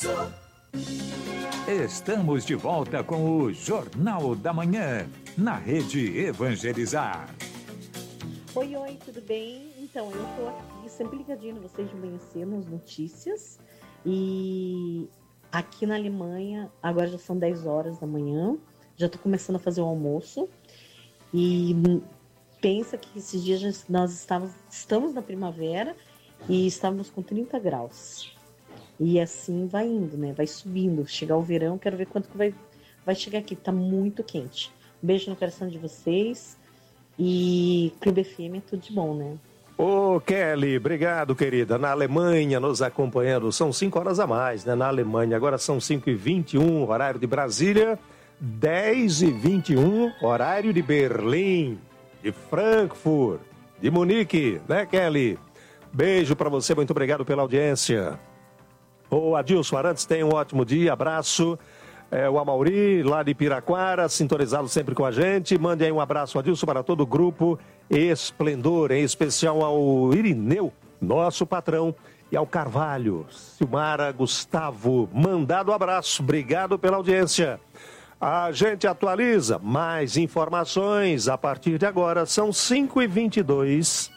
Estamos de volta com o Jornal da Manhã, na Rede Evangelizar. Oi, tudo bem? Então, eu tô aqui sempre ligadinho vocês de manhã cedo nas notícias. E aqui na Alemanha, agora já são 10 horas da manhã, já tô começando a fazer o almoço. E pensa que esses dias nós estamos na primavera e estávamos com 30 graus. E assim vai indo, né? Vai subindo. Chegar o verão, quero ver quanto que vai chegar aqui. Tá muito quente. Um beijo no coração de vocês. E Clube FM é tudo de bom, né? Ô, Kelly, obrigado, querida. Na Alemanha, nos acompanhando. São 5 horas a mais, né? Na Alemanha. Agora são 5h21, horário de Brasília. 10h21, horário de Berlim, de Frankfurt, de Munique, né, Kelly? Beijo pra você, muito obrigado pela audiência. O Adilson Arantes, tenha um ótimo dia, abraço. O Amauri, lá de Piraquara, sintonizado sempre com a gente. Mande aí um abraço, Adilson, para todo o grupo Esplendor, em especial ao Irineu, nosso patrão, e ao Carvalho, Silmara, Gustavo. Mandado abraço, obrigado pela audiência. A gente atualiza mais informações a partir de agora, são 5h22.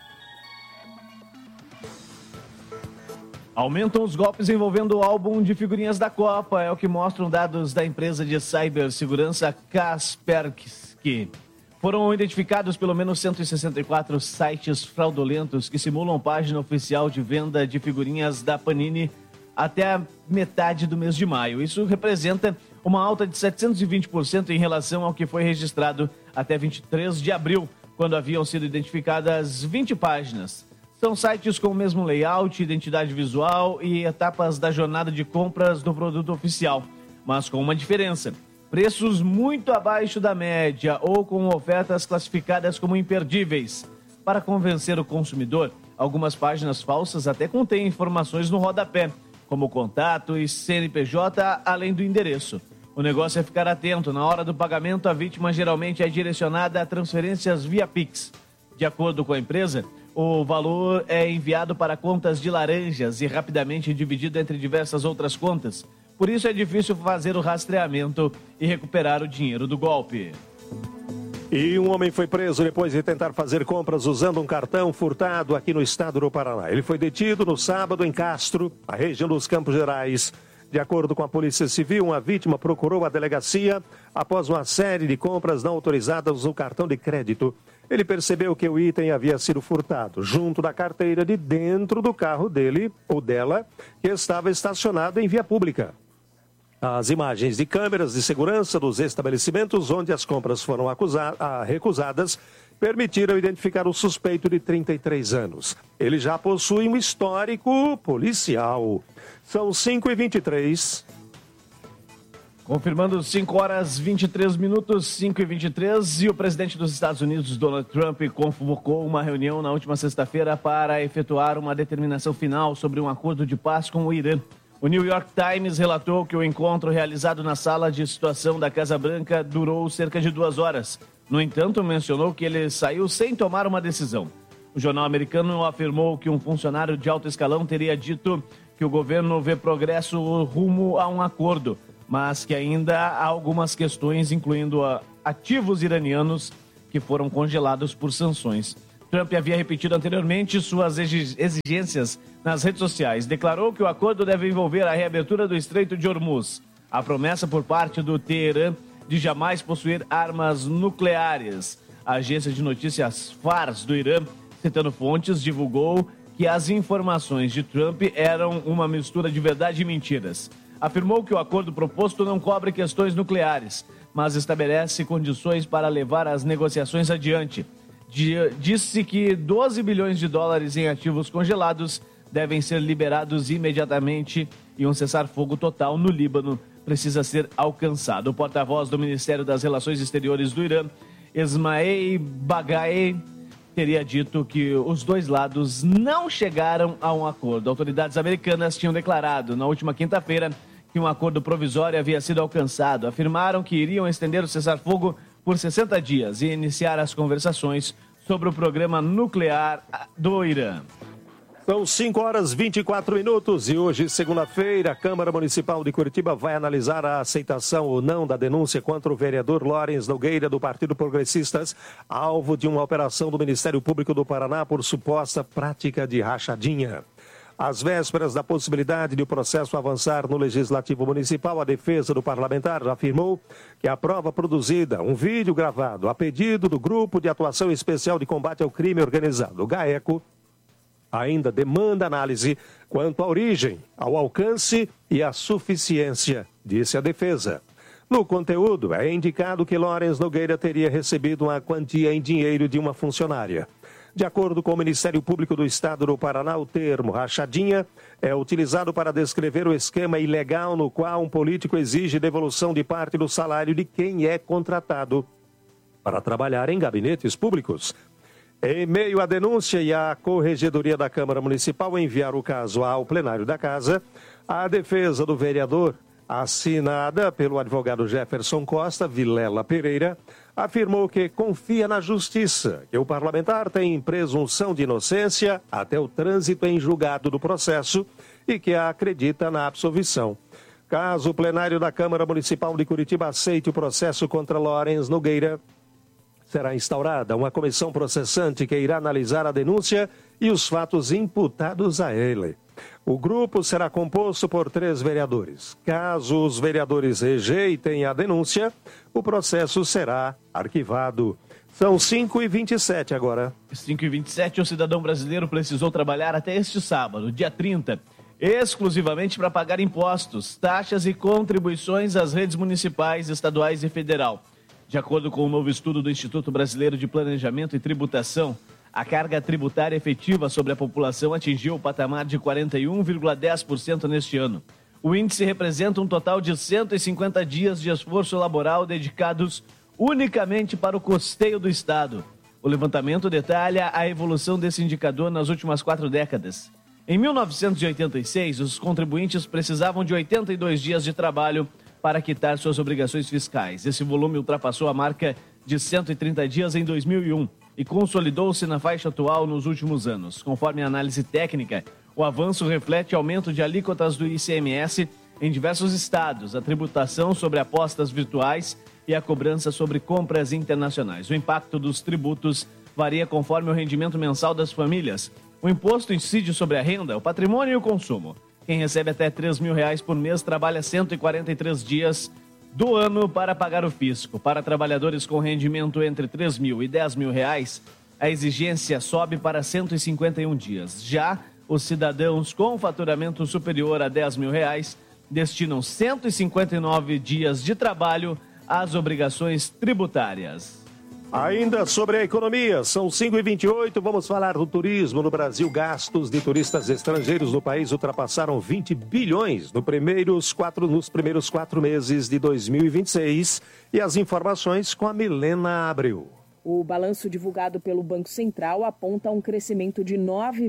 Aumentam os golpes envolvendo o álbum de figurinhas da Copa, é o que mostram dados da empresa de cibersegurança Kaspersky. Foram identificados pelo menos 164 sites fraudulentos que simulam página oficial de venda de figurinhas da Panini até a metade do mês de maio. Isso representa uma alta de 720% em relação ao que foi registrado até 23 de abril, quando haviam sido identificadas 20 páginas. São sites com o mesmo layout, identidade visual e etapas da jornada de compras do produto oficial, mas com uma diferença: preços muito abaixo da média ou com ofertas classificadas como imperdíveis. Para convencer o consumidor, algumas páginas falsas até contêm informações no rodapé, como contato e CNPJ, além do endereço. O negócio é ficar atento. Na hora do pagamento, a vítima geralmente é direcionada a transferências via Pix. De acordo com a empresa, o valor é enviado para contas de laranjas e rapidamente dividido entre diversas outras contas. Por isso é difícil fazer o rastreamento e recuperar o dinheiro do golpe. E um homem foi preso depois de tentar fazer compras usando um cartão furtado aqui no estado do Paraná. Ele foi detido no sábado em Castro, a região dos Campos Gerais. De acordo com a Polícia Civil, uma vítima procurou a delegacia após uma série de compras não autorizadas no cartão de crédito. Ele percebeu que o item havia sido furtado junto da carteira de dentro do carro dele ou dela, que estava estacionado em via pública. As imagens de câmeras de segurança dos estabelecimentos onde as compras foram recusadas permitiram identificar o suspeito de 33 anos. Ele já possui um histórico policial. São 5h23. Confirmando 5h23, 5h23, e o presidente dos Estados Unidos, Donald Trump, convocou uma reunião na última sexta-feira para efetuar uma determinação final sobre um acordo de paz com o Irã. O New York Times relatou que o encontro realizado na sala de situação da Casa Branca durou cerca de 2 horas. No entanto, mencionou que ele saiu sem tomar uma decisão. O jornal americano afirmou que um funcionário de alto escalão teria dito que o governo vê progresso rumo a um acordo, mas que ainda há algumas questões, incluindo ativos iranianos que foram congelados por sanções. Trump havia repetido anteriormente suas exigências nas redes sociais. Declarou que o acordo deve envolver a reabertura do Estreito de Hormuz, a promessa por parte do Teherã de jamais possuir armas nucleares. A agência de notícias Fars do Irã, citando fontes, divulgou que as informações de Trump eram uma mistura de verdade e mentiras. Afirmou que o acordo proposto não cobre questões nucleares, mas estabelece condições para levar as negociações adiante. Disse que 12 bilhões de dólares em ativos congelados devem ser liberados imediatamente e um cessar-fogo total no Líbano precisa ser alcançado. O porta-voz do Ministério das Relações Exteriores do Irã, Esmail Baghai, teria dito que os dois lados não chegaram a um acordo. Autoridades americanas tinham declarado na última quinta-feira que um acordo provisório havia sido alcançado. Afirmaram que iriam estender o cessar-fogo por 60 dias e iniciar as conversações sobre o programa nuclear do Irã. São 5h24 e hoje, segunda-feira, a Câmara Municipal de Curitiba vai analisar a aceitação ou não da denúncia contra o vereador Lawrence Nogueira, do Partido Progressistas, alvo de uma operação do Ministério Público do Paraná por suposta prática de rachadinha. Às vésperas da possibilidade de o processo avançar no Legislativo Municipal, a defesa do parlamentar já afirmou que a prova produzida, um vídeo gravado a pedido do Grupo de Atuação Especial de Combate ao Crime Organizado, o GAECO, ainda demanda análise quanto à origem, ao alcance e à suficiência, disse a defesa. No conteúdo, é indicado que Lawrence Nogueira teria recebido uma quantia em dinheiro de uma funcionária. De acordo com o Ministério Público do Estado do Paraná, o termo rachadinha é utilizado para descrever o esquema ilegal no qual um político exige devolução de parte do salário de quem é contratado para trabalhar em gabinetes públicos. Em meio à denúncia e à Corregedoria da Câmara Municipal enviar o caso ao plenário da Casa, a defesa do vereador, assinada pelo advogado Jefferson Costa Vilela Pereira, afirmou que confia na justiça, que o parlamentar tem presunção de inocência até o trânsito em julgado do processo e que acredita na absolvição. Caso o plenário da Câmara Municipal de Curitiba aceite o processo contra Lawrence Nogueira, será instaurada uma comissão processante que irá analisar a denúncia e os fatos imputados a ele. O grupo será composto por 3 vereadores. Caso os vereadores rejeitem a denúncia, o processo será arquivado. São 5h27 agora. 5h27, o cidadão brasileiro precisou trabalhar até este sábado, dia 30, exclusivamente para pagar impostos, taxas e contribuições às redes municipais, estaduais e federal. De acordo com o novo estudo do Instituto Brasileiro de Planejamento e Tributação, a carga tributária efetiva sobre a população atingiu o patamar de 41,10% neste ano. O índice representa um total de 150 dias de esforço laboral dedicados unicamente para o custeio do Estado. O levantamento detalha a evolução desse indicador nas últimas 4 décadas. Em 1986, os contribuintes precisavam de 82 dias de trabalho para quitar suas obrigações fiscais. Esse volume ultrapassou a marca de 130 dias em 2001 e consolidou-se na faixa atual nos últimos anos. Conforme a análise técnica, o avanço reflete aumento de alíquotas do ICMS em diversos estados, a tributação sobre apostas virtuais e a cobrança sobre compras internacionais. O impacto dos tributos varia conforme o rendimento mensal das famílias. O imposto incide sobre a renda, o patrimônio e o consumo. Quem recebe até R$3.000 por mês trabalha 143 dias do ano para pagar o fisco. Para trabalhadores com rendimento entre R$3.000 e R$10.000, a exigência sobe para 151 dias. Já os cidadãos com faturamento superior a R$10.000 destinam 159 dias de trabalho às obrigações tributárias. Ainda sobre a economia, são 5h28, vamos falar do turismo no Brasil. Gastos de turistas estrangeiros no país ultrapassaram 20 bilhões nos primeiros 4 meses de 2026. E as informações com a Milena Abreu. O balanço divulgado pelo Banco Central aponta um crescimento de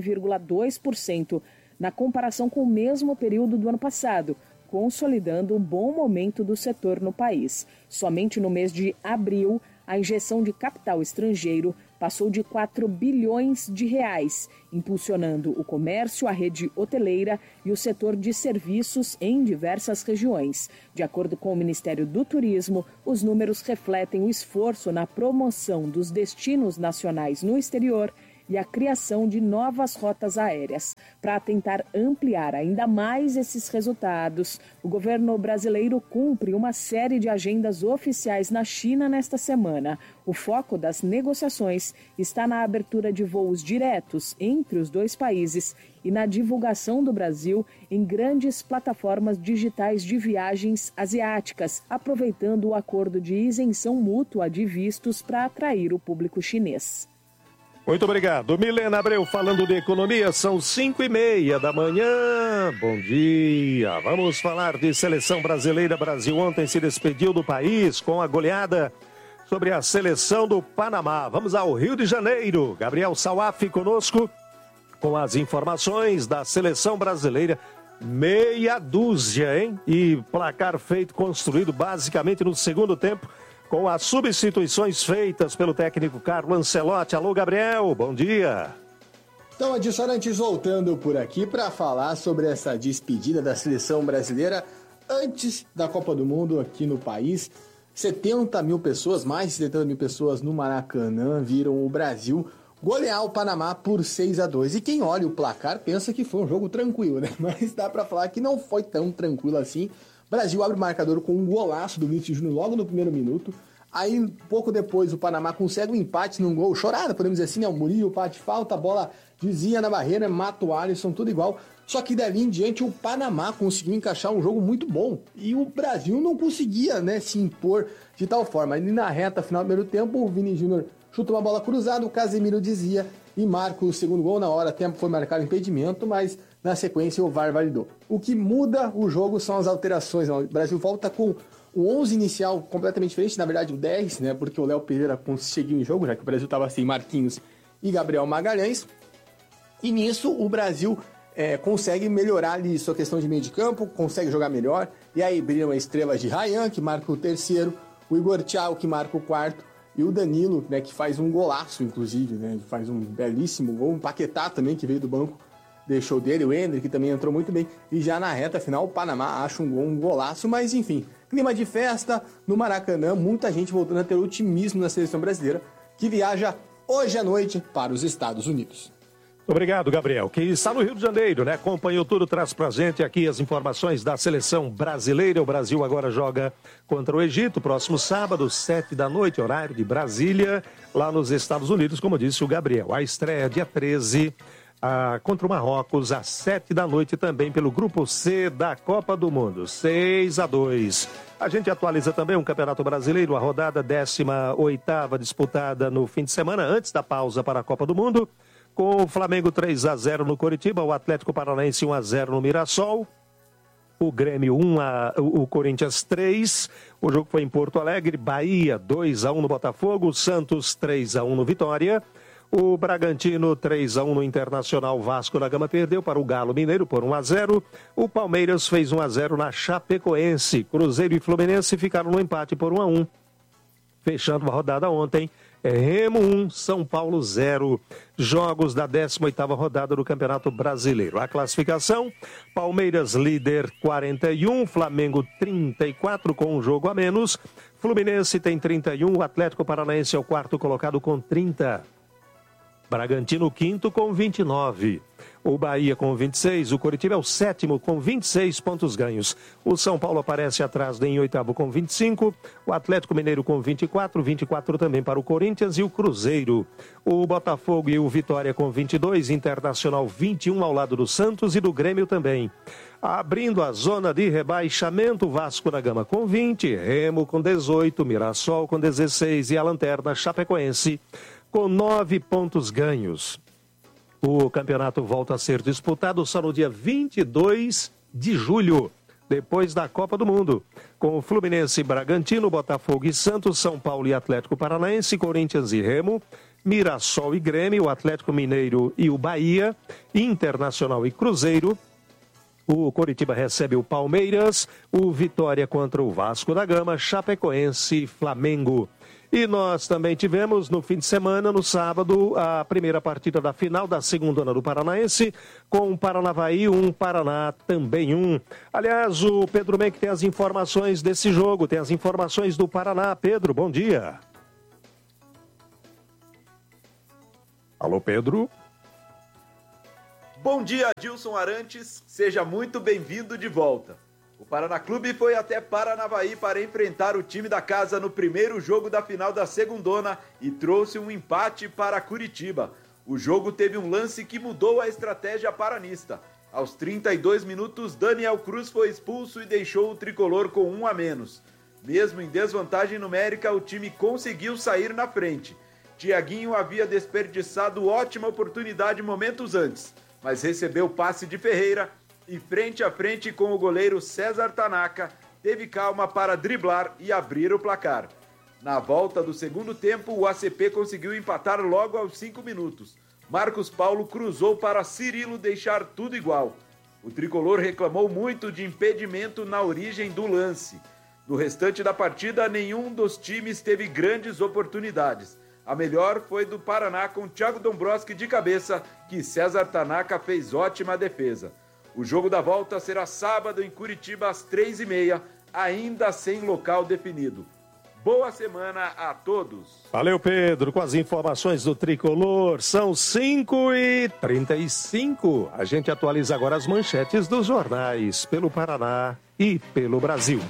9,2% na comparação com o mesmo período do ano passado, consolidando um bom momento do setor no país. Somente no mês de abril, a injeção de capital estrangeiro passou de 4 bilhões de reais, impulsionando o comércio, a rede hoteleira e o setor de serviços em diversas regiões. De acordo com o Ministério do Turismo, os números refletem o esforço na promoção dos destinos nacionais no exterior e a criação de novas rotas aéreas. Para tentar ampliar ainda mais esses resultados, o governo brasileiro cumpre uma série de agendas oficiais na China nesta semana. O foco das negociações está na abertura de voos diretos entre os dois países e na divulgação do Brasil em grandes plataformas digitais de viagens asiáticas, aproveitando o acordo de isenção mútua de vistos para atrair o público chinês. Muito obrigado. Milena Abreu falando de economia, são 5h30 da manhã. Bom dia. Vamos falar de seleção brasileira. Brasil ontem se despediu do país com a goleada sobre a seleção do Panamá. Vamos ao Rio de Janeiro. Gabriel Sauaf conosco com as informações da seleção brasileira. Meia dúzia, hein? E placar feito, construído basicamente no segundo tempo, com as substituições feitas pelo técnico Carlo Ancelotti. Alô, Gabriel, bom dia. Então, Adilson Arantes, voltando por aqui para falar sobre essa despedida da seleção brasileira antes da Copa do Mundo aqui no país. 70 mil pessoas, mais de 70 mil pessoas no Maracanã viram o Brasil golear o Panamá por 6-2. E quem olha o placar pensa que foi um jogo tranquilo, né? Mas dá para falar que não foi tão tranquilo assim. O Brasil abre o marcador com um golaço do Vinícius Júnior logo no primeiro minuto. Aí, pouco depois, o Panamá consegue um empate num gol chorado, podemos dizer assim, né? O Murillo bate falta, a bola desvia na barreira, mata o Alisson, tudo igual. Só que dali em diante o Panamá conseguiu encaixar um jogo muito bom. E o Brasil não conseguia, né, se impor de tal forma. Ali na reta final do primeiro tempo, o Vini Júnior chuta uma bola cruzada, o Casemiro desvia e marca o segundo gol. Na hora, tempo foi marcado impedimento, mas na sequência o VAR validou. O que muda o jogo são as alterações. O Brasil volta com o 11 inicial completamente diferente, na verdade o 10, né, porque o Léo Pereira conseguiu em jogo, já que o Brasil estava sem Marquinhos e Gabriel Magalhães. E nisso o Brasil consegue melhorar ali sua questão de meio de campo, consegue jogar melhor. E aí brilham as estrelas de Ryan, que marca o terceiro, o Igor Thiago, que marca o quarto, e o Danilo, né, que faz um golaço, inclusive, né, faz um belíssimo gol. O Paquetá também, que veio do banco, deixou dele. O Endrick, que também entrou muito bem. E já na reta final, o Panamá acha um golaço, mas enfim, clima de festa no Maracanã, muita gente voltando a ter otimismo na seleção brasileira, que viaja hoje à noite para os Estados Unidos. Obrigado, Gabriel, que está no Rio de Janeiro, né? Acompanhou tudo, traz pra gente aqui as informações da seleção brasileira. O Brasil agora joga contra o Egito, próximo sábado, 7h, horário de Brasília, lá nos Estados Unidos, como disse o Gabriel. A estreia dia 13 contra o Marrocos, às 7h também, pelo Grupo C da Copa do Mundo, 6-2. A gente atualiza também um Campeonato Brasileiro, a rodada 18ª disputada no fim de semana, antes da pausa para a Copa do Mundo, com o Flamengo 3-0 no Coritiba, o Atlético Paranaense 1-0 no Mirassol, o Grêmio o Corinthians 3, o jogo foi em Porto Alegre, Bahia 2-1 no Botafogo, o Santos 3-1 no Vitória, o Bragantino 3-1 no Internacional, Vasco da Gama perdeu para o Galo Mineiro por 1-0, o Palmeiras fez 1-0 na Chapecoense, Cruzeiro e Fluminense ficaram no empate por 1-1, fechando a rodada ontem. Remo 1, São Paulo 0. Jogos da 18ª rodada do Campeonato Brasileiro. A classificação: Palmeiras líder 41, Flamengo 34 com um jogo a menos. Fluminense tem 31, o Atlético Paranaense é o quarto colocado com 30. Bragantino quinto com 29. O Bahia com 26, o Coritiba é o sétimo com 26 pontos ganhos. O São Paulo aparece atrás em oitavo com 25, o Atlético Mineiro com 24 também para o Corinthians e o Cruzeiro. O Botafogo e o Vitória com 22, Internacional 21 ao lado do Santos e do Grêmio também. Abrindo a zona de rebaixamento, Vasco da Gama com 20, Remo com 18, Mirassol com 16 e a Lanterna Chapecoense com 9 pontos ganhos. O campeonato volta a ser disputado só no dia 22 de julho, depois da Copa do Mundo, com o Fluminense, Bragantino, Botafogo e Santos, São Paulo e Atlético Paranaense, Corinthians e Remo, Mirassol e Grêmio, o Atlético Mineiro e o Bahia, Internacional e Cruzeiro. O Coritiba recebe o Palmeiras, o Vitória contra o Vasco da Gama, Chapecoense e Flamengo. E nós também tivemos no fim de semana, no sábado, a primeira partida da final da segundona do Paranaense, com o Paranavaí 1, Paraná também 1. Aliás, o Pedro Menck tem as informações desse jogo, tem as informações do Paraná. Pedro, bom dia. Alô, Pedro. Bom dia, Adilson Arantes. Seja muito bem-vindo de volta. O Paraná Clube foi até Paranavaí para enfrentar o time da casa no primeiro jogo da final da segundona e trouxe um empate para Curitiba. O jogo teve um lance que mudou a estratégia paranista. Aos 32 minutos, Daniel Cruz foi expulso e deixou o tricolor com 1 a menos. Mesmo em desvantagem numérica, o time conseguiu sair na frente. Thiaguinho havia desperdiçado ótima oportunidade momentos antes, mas recebeu o passe de Ferreira e frente a frente com o goleiro César Tanaka, teve calma para driblar e abrir o placar. Na volta do segundo tempo, o ACP conseguiu empatar logo aos 5 minutos. Marcos Paulo cruzou para Cirilo deixar tudo igual. O tricolor reclamou muito de impedimento na origem do lance. No restante da partida, nenhum dos times teve grandes oportunidades. A melhor foi do Paraná com Thiago Dombrowski de cabeça, que César Tanaka fez ótima defesa. O jogo da volta será sábado em Curitiba às 3h30, ainda sem local definido. Boa semana a todos. Valeu, Pedro, com as informações do Tricolor. São 5h35. A gente atualiza agora as manchetes dos jornais pelo Paraná e pelo Brasil.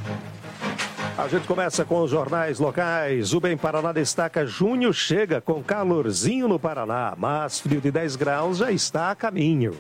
A gente começa com os jornais locais. O Bem Paraná destaca: junho chega com calorzinho no Paraná, mas frio de 10 graus já está a caminho.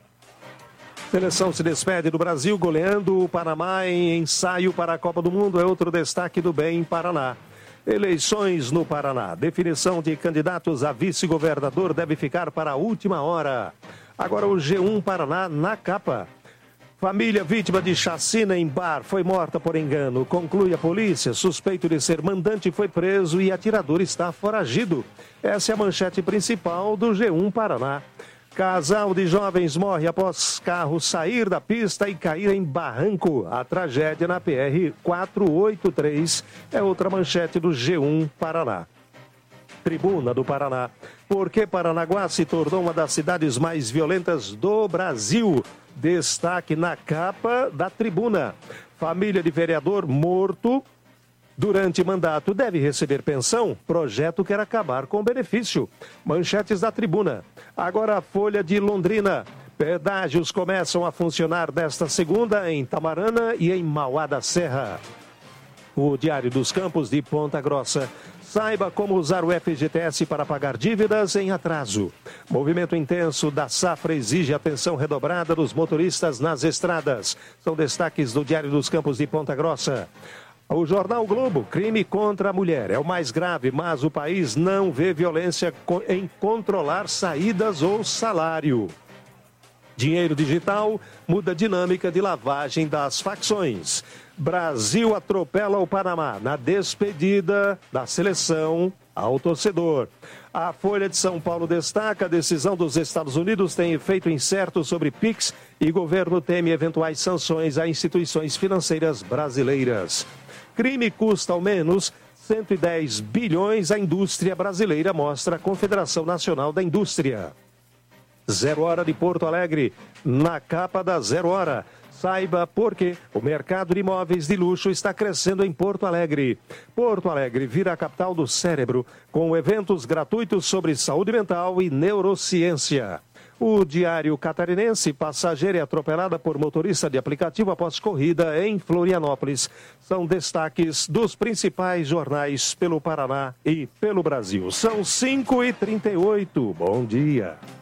Seleção se despede do Brasil goleando o Panamá em ensaio para a Copa do Mundo. É outro destaque do Bem Paraná. Eleições no Paraná. Definição de candidatos a vice-governador deve ficar para a última hora. Agora o G1 Paraná na capa. Família vítima de chacina em bar foi morta por engano. Conclui a polícia. Suspeito de ser mandante foi preso e atirador está foragido. Essa é a manchete principal do G1 Paraná. Casal de jovens morre após carro sair da pista e cair em barranco. A tragédia na PR 483 é outra manchete do G1 Paraná. Tribuna do Paraná. Por que Paranaguá se tornou uma das cidades mais violentas do Brasil? Destaque na capa da Tribuna. Família de vereador morto durante mandato deve receber pensão. Projeto quer acabar com o benefício. Manchetes da Tribuna. Agora a Folha de Londrina. Pedágios começam a funcionar desta segunda em Tamarana e em Mauá da Serra. O Diário dos Campos de Ponta Grossa. Saiba como usar o FGTS para pagar dívidas em atraso. Movimento intenso da safra exige atenção redobrada dos motoristas nas estradas. São destaques do Diário dos Campos de Ponta Grossa. O Jornal Globo, crime contra a mulher é o mais grave, mas o país não vê violência em controlar saídas ou salário. Dinheiro digital muda a dinâmica de lavagem das facções. Brasil atropela o Panamá na despedida da seleção ao torcedor. A Folha de São Paulo destaca: a decisão dos Estados Unidos tem efeito incerto sobre PIX e governo teme eventuais sanções a instituições financeiras brasileiras. Crime custa ao menos 110 bilhões à indústria brasileira, mostra a Confederação Nacional da Indústria. 0 Hora de Porto Alegre, na capa da 0 Hora. Saiba por que o mercado de imóveis de luxo está crescendo em Porto Alegre. Porto Alegre vira a capital do cérebro, com eventos gratuitos sobre saúde mental e neurociência. O Diário Catarinense: passageira é atropelada por motorista de aplicativo após corrida em Florianópolis. São destaques dos principais jornais pelo Paraná e pelo Brasil. São 5h38. Bom dia.